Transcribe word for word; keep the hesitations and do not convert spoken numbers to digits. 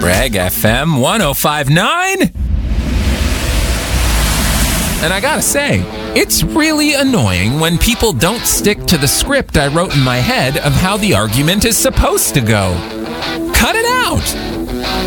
Reg F M one oh five point nine. And I gotta say, it's really annoying when people don't stick to the script I wrote in my head of how the argument is supposed to go. Cut it out!